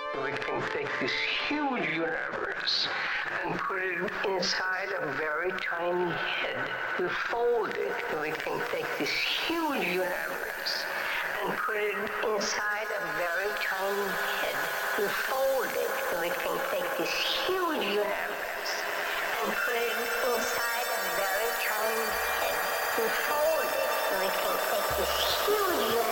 We can take this huge universe and put it inside a very tiny head. We fold it, and we can take this huge universe and put it inside a very tiny head. We fold it, and we can take this huge universe and put it inside a very tiny head. We fold it, and we can take this huge universe